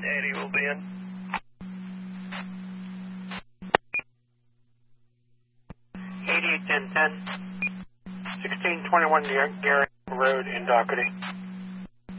Eddie will be in. 881010, 1621 Gary Road in Doherty.